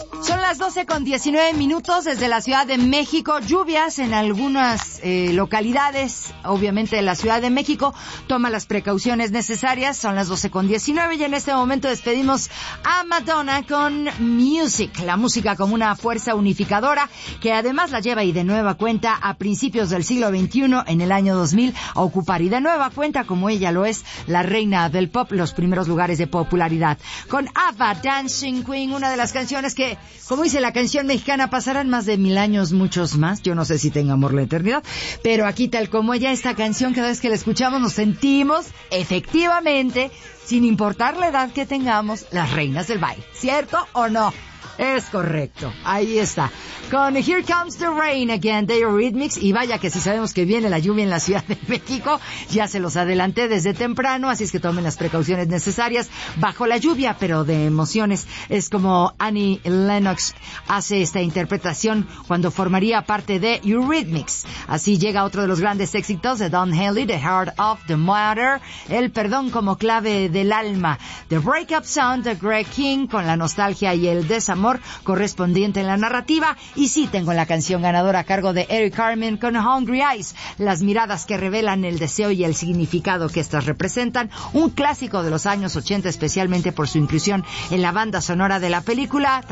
Son las 12:19 desde la Ciudad de México. Lluvias en algunas localidades, obviamente de la Ciudad de México. Toma las precauciones necesarias. Son las 12:19 y en este momento despedimos a Madonna con Music. La música como una fuerza unificadora que además la lleva y de nueva cuenta a principios del siglo XXI, en el año 2000, a ocupar y de nueva cuenta, como ella lo es, la reina del pop, los primeros lugares de popularidad. Con ABBA, Dancing Queen, una de las canciones que, como dice la canción mexicana, pasarán más de 1000 años, muchos más. Yo no sé si tenga amor la eternidad, pero aquí, tal como ella, esta canción, cada vez que la escuchamos nos sentimos, efectivamente, sin importar la edad que tengamos, las reinas del baile. ¿Cierto o no? Es correcto. Ahí está. Con Here Comes the Rain Again de Eurythmics. Y vaya que si sabemos que viene la lluvia en la Ciudad de México, ya se los adelanté desde temprano, así es que tomen las precauciones necesarias bajo la lluvia, pero de emociones. Es como Annie Lennox hace esta interpretación cuando formaría parte de Eurythmics. Así llega otro de los grandes éxitos de Don Henley, The Heart of the Matter, el perdón como clave del alma. The Breakup Sound de Greg King, con la nostalgia y el desamor correspondiente en la narrativa. Y sí, tengo la canción ganadora a cargo de Eric Carmen con Hungry Eyes, las miradas que revelan el deseo y el significado que estas representan, un clásico de los años 80, especialmente por su inclusión en la banda sonora de la película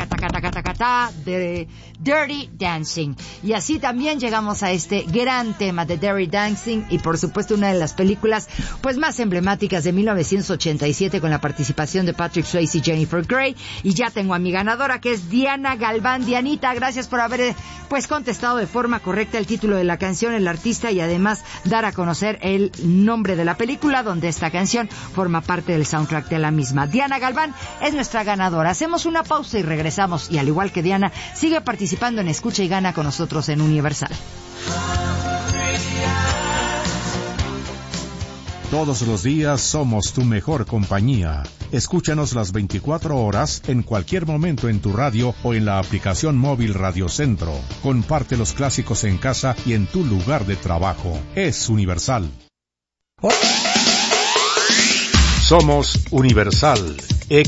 de Dirty Dancing. Y así también llegamos a este gran tema de Dirty Dancing y por supuesto una de las películas pues más emblemáticas de 1987, con la participación de Patrick Swayze y Jennifer Grey. Y ya tengo a mi ganadora, que es Diana Galván. Dianita, gracias por haber pues contestado de forma correcta el título de la canción, el artista y además dar a conocer el nombre de la película donde esta canción forma parte del soundtrack de la misma. Diana Galván es nuestra ganadora. Hacemos una pausa y regresamos, y al igual que Diana, sigue participando en Escucha y Gana con nosotros en Universal. Todos los días somos tu mejor compañía. Escúchanos las 24 horas, en cualquier momento en tu radio o en la aplicación móvil Radio Centro. Comparte los clásicos en casa y en tu lugar de trabajo. Es Universal. Somos Universal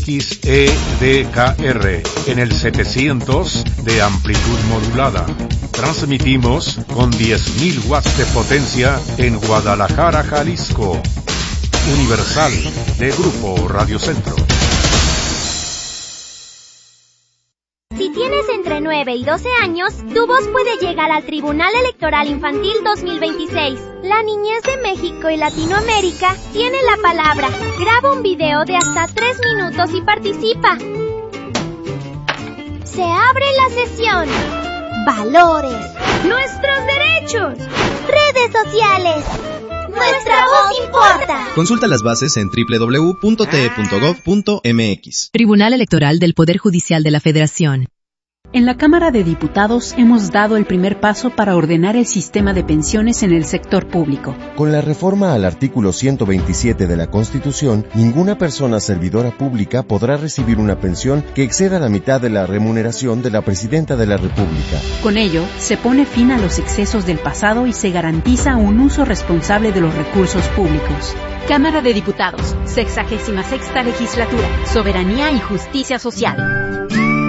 XEDKR en el 700 de amplitud modulada. Transmitimos con 10.000 watts de potencia en Guadalajara, Jalisco. Universal, de Grupo Radio Centro. Si tienes entre 9 y 12 años, tu voz puede llegar al Tribunal Electoral Infantil 2026. La niñez de México y Latinoamérica tiene la palabra. Graba un video de hasta 3 minutos y participa. Se abre la sesión. Valores. Nuestros derechos. Redes sociales. Nuestra voz importa. Consulta las bases en www.te.gov.mx. Tribunal Electoral del Poder Judicial de la Federación. En la Cámara de Diputados hemos dado el primer paso para ordenar el sistema de pensiones en el sector público. Con la reforma al artículo 127 de la Constitución, ninguna persona servidora pública podrá recibir una pensión que exceda la mitad de la remuneración de la Presidenta de la República. Con ello, se pone fin a los excesos del pasado y se garantiza un uso responsable de los recursos públicos. Cámara de Diputados, 66ª Legislatura, Soberanía y Justicia Social.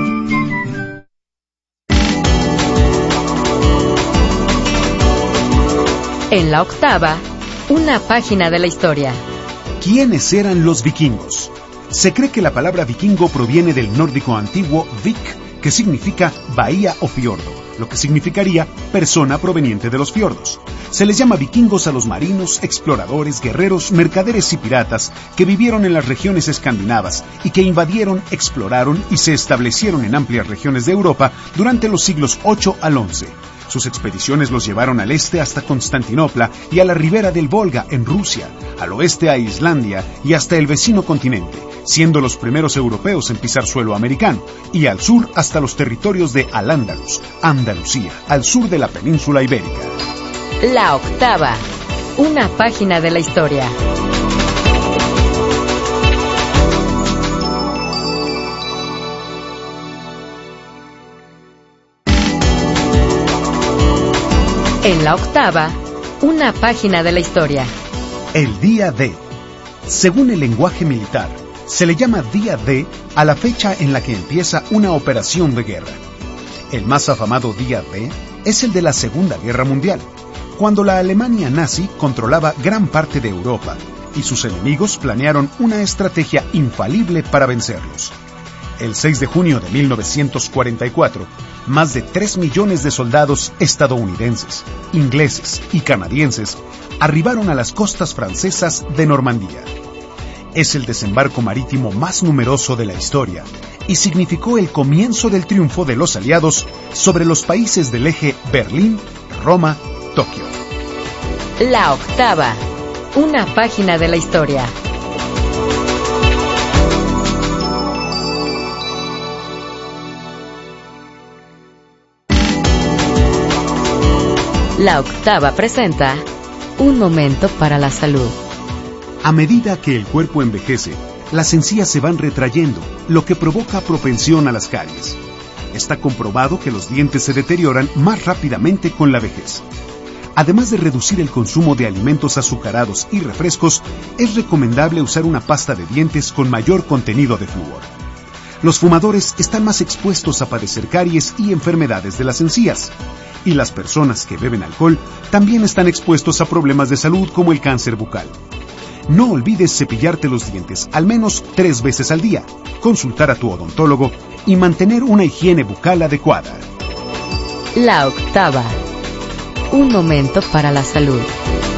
En la octava, una página de la historia. ¿Quiénes eran los vikingos? Se cree que la palabra vikingo proviene del nórdico antiguo vik, que significa bahía o fiordo, lo que significaría persona proveniente de los fiordos. Se les llama vikingos a los marinos, exploradores, guerreros, mercaderes y piratas que vivieron en las regiones escandinavas y que invadieron, exploraron y se establecieron en amplias regiones de Europa durante los siglos 8 al 11. Sus expediciones los llevaron al este hasta Constantinopla y a la ribera del Volga en Rusia, al oeste a Islandia y hasta el vecino continente, siendo los primeros europeos en pisar suelo americano, y al sur hasta los territorios de Al-Ándalus, Andalucía, al sur de la península ibérica. La octava, una página de la historia. En la octava, una página de la historia. El día D. Según el lenguaje militar, Se le llama Día D a la fecha en la que empieza una operación de guerra. El más afamado Día D es el de la Segunda Guerra Mundial, cuando la Alemania nazi controlaba gran parte de Europa y sus enemigos planearon una estrategia infalible para vencerlos. El 6 de junio de 1944, más de 3 millones de soldados estadounidenses, ingleses y canadienses arribaron a las costas francesas de Normandía. Es el desembarco marítimo más numeroso de la historia y significó el comienzo del triunfo de los aliados sobre los países del eje Berlín, Roma, Tokio. La octava, una página de la historia. La octava presenta un momento para la salud. A medida que el cuerpo envejece, las encías se van retrayendo, lo que provoca propensión a las caries. Está comprobado que los dientes se deterioran más rápidamente con la vejez. Además de reducir el consumo de alimentos azucarados y refrescos, es recomendable usar una pasta de dientes con mayor contenido de flúor. Los fumadores están más expuestos a padecer caries y enfermedades de las encías. Y las personas que beben alcohol también están expuestos a problemas de salud como el cáncer bucal. No olvides cepillarte los dientes al menos 3 veces al día, consultar a tu odontólogo y mantener una higiene bucal adecuada. La octava, un momento para la salud.